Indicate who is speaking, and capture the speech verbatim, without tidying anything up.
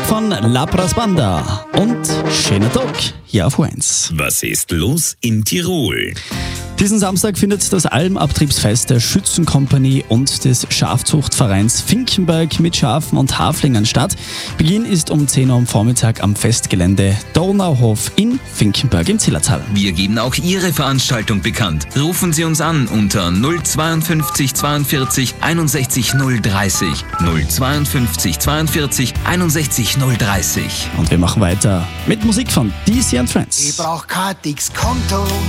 Speaker 1: von Labras Banda und schöner Tag hier auf eins.
Speaker 2: Was ist los in Tirol?
Speaker 1: Diesen Samstag findet das Almabtriebsfest der Schützenkompanie und des Schafzuchtvereins Finkenberg mit Schafen und Haflingen statt. Beginn ist um zehn Uhr am Vormittag am Festgelände Donauhof in Finkenberg im Zillertal.
Speaker 3: Wir geben auch Ihre Veranstaltung bekannt. Rufen Sie uns an unter null zweiundfünfzig zweiundvierzig einundsechzig null dreißig. null zweiundfünfzig zweiundvierzig einundsechzig null dreißig.
Speaker 1: Und wir machen weiter mit Musik von D C and Friends.
Speaker 4: Ich brauch kein dickes Konto.